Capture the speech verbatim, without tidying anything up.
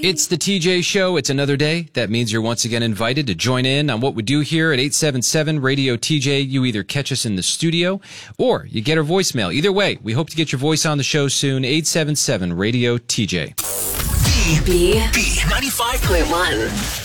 It's the T J Show. It's another day. That means you're once again invited to join in on what we do here at eight seven seven Radio T J. You either catch us in the studio or you get our voicemail. Either way, we hope to get your voice on the show soon. eight seven seven Radio T J. B. B. B. ninety-five point one.